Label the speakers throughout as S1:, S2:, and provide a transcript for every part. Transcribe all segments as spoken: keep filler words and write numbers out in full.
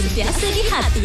S1: Sentiasa di hati.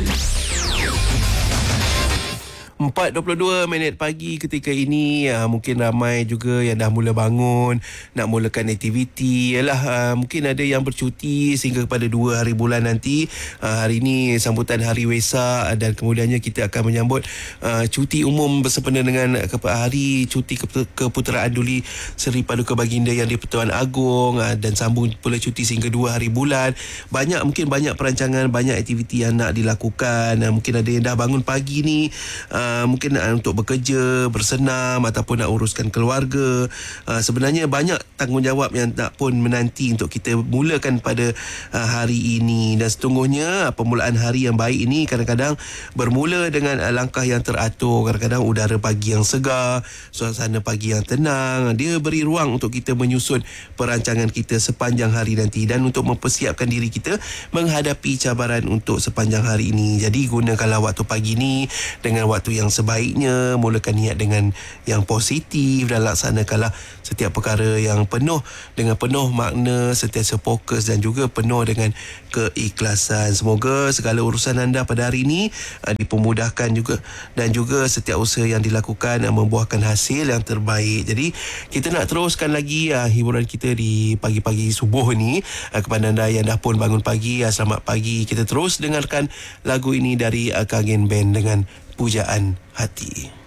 S2: empat dua puluh dua minit pagi ketika ini, uh, mungkin ramai juga yang dah mula bangun, nak mulakan aktiviti. Yalah, uh, mungkin ada yang bercuti sehingga kepada dua hari bulan nanti. Uh, hari ini sambutan Hari Wesak dan kemudiannya kita akan menyambut uh, cuti umum bersempena dengan hari cuti keputeraan Duli Seri Paduka Baginda Yang di-Pertuan Agong, uh, dan sambung pula cuti sehingga dua hari bulan. Banyak, mungkin banyak perancangan, banyak aktiviti yang nak dilakukan. Uh, mungkin ada yang dah bangun pagi ni, uh, Uh, mungkin uh, untuk bekerja, bersenam ataupun nak uruskan keluarga. Uh, sebenarnya banyak tanggungjawab yang tak pun menanti untuk kita mulakan pada uh, hari ini. Dan setungguhnya permulaan hari yang baik ini kadang-kadang bermula dengan uh, langkah yang teratur. Kadang-kadang udara pagi yang segar, suasana pagi yang tenang. Dia beri ruang untuk kita menyusun perancangan kita sepanjang hari nanti dan untuk mempersiapkan diri kita menghadapi cabaran untuk sepanjang hari ini. Jadi gunakanlah waktu pagi ni dengan waktu yang sebaiknya, mulakan niat dengan yang positif dan laksanakanlah setiap perkara yang penuh dengan penuh makna, sentiasa fokus dan juga penuh dengan keikhlasan. Semoga segala urusan anda pada hari ini uh, dipermudahkan juga dan juga setiap usaha yang dilakukan uh, membuahkan hasil yang terbaik. Jadi kita nak teruskan lagi uh, hiburan kita di pagi-pagi subuh ni. Uh, kepada anda yang dah pun bangun pagi, uh, selamat pagi. Kita terus dengarkan lagu ini dari uh, Kangen Band dengan Pujaan Hati.